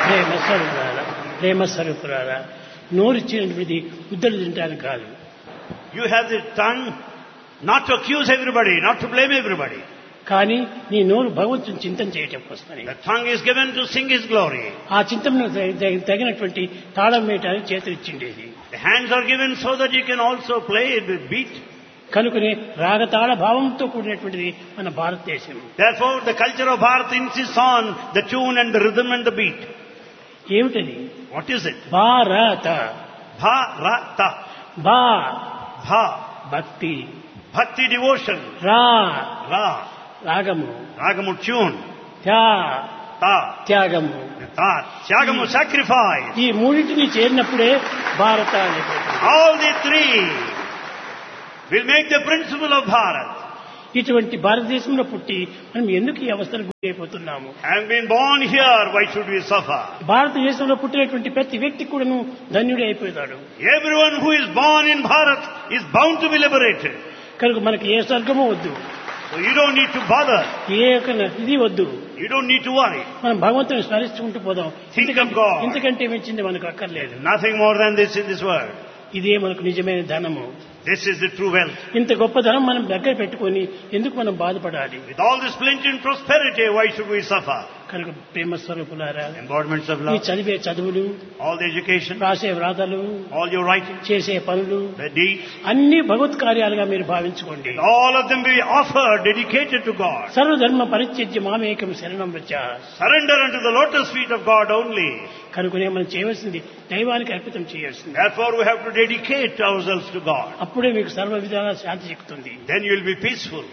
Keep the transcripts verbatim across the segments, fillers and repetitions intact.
ప్రేమ స్వరూపురాలా ప్రేమ స్వరూపురాలా నోరిచ్చినటువంటిది ముద్దలు తింటానికి కాదు. You have the tongue not to accuse everybody, not to blame everybody. కానీ నీ నోరు భగవంతుని చింతన చేయటం కోసమని. The tongue is given to sing His glory. ఆ చింతనకు తగినటువంటి తాళం వేయటానికి చేతులు ఇచ్చిండేది. The hands are given so that you can also play it with beat. కనుకనే రాగతాళ భావంతో కూడినటువంటిది మన భారతదేశం. Therefore the culture of Bharat insists on the tune and the rhythm and the beat. ఏమిటది? What is it? భారత. Bharata. భా Bha. భక్తి. Bhakti devotion. రా Ra. రాగము. Ragamu tune. త్యా Ta. త్యాగము. Ta. Tyagamu sacrifice. ఈ మూడింటిని చేరినప్పుడే భారత అనేటువంటి. All the three will make the principle of Bharat. ఇటువంటి భారతదేశంలో పుట్టి మనం ఎందుకు ఈ అవస్థలకు గురైపోతున్నాము? Having been born here, why should we suffer? భారతదేశంలో పుట్టినటువంటి ప్రతి వ్యక్తి కూడాను ధన్యుడే అయిపోతాడు. Everyone who is born in Bharat is bound to be liberated. కనుక మనకి ఏ స్వర్గమూ వద్దు, So you don't need to bother. ఏ యొక్క ఇది వద్దు. You don't need to worry. మనం భగవంతుని స్మరిస్తుంటూ పోదాం. Think of God. ఇంతకంటే మించింది మనకు అక్కర్లేదు. Nothing more than this in this world. ఇదే మనకు నిజమైన ధనము. This is the true wealth. ఇంత గొప్ప ధనం మనం దగ్గర పెట్టుకొని ఎందుకు మనం బాధపడాలి? With all this plenty and prosperity, why should we suffer? కనుక ప్రేమ స్వరూపులారా, Embodiments of ఈ love, చదివే చదువులు, all the education, రాసే వ్రాతలు, all your writing, చేసే పనులు the deeds, అన్ని భగవత్ కార్యాలుగా మీరు భావించుకోండి. all of them be offered, dedicated to God. సర్వధర్మ పరిత్యజ్య మామేకం శరణం వ్రజ. Surrender unto the lotus feet of God only. కనుకనే మనం చేయవలసింది దైవానికి అర్పితం చేయాల్సింది. Therefore we have to dedicate ourselves to God. అప్పుడే మీకు సర్వ విధాల శాంతి చిక్కుతుంది. Then you will be peaceful.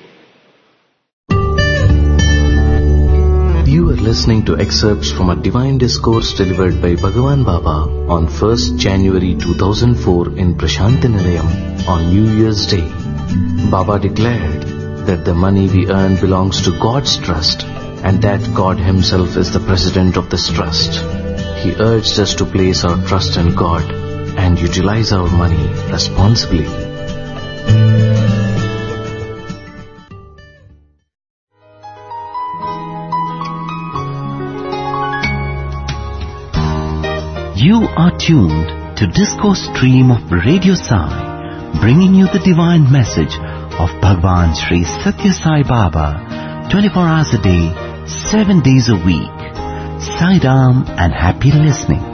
You are listening to excerpts from a divine discourse delivered by Bhagavan Baba on first January two thousand four in Prashanti on New Year's Day. Baba declared that the money we earn belongs to God's trust and that God Himself is the president of this trust. He urged us to place our trust in God and utilize our money responsibly. You are tuned to Discourse Stream of Radio Sai, bringing you the divine message of Bhagwan Sri Satya Sai Baba, twenty-four hours a day, seven days a week. Sai Ram and happy listening.